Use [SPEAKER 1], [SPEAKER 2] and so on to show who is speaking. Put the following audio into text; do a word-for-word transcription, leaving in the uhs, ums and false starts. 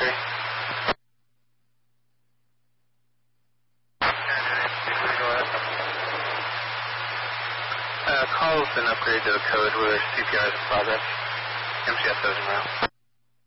[SPEAKER 1] three. Uh, calls an upgrade to the code where C P R is in progress. M C S goes in route.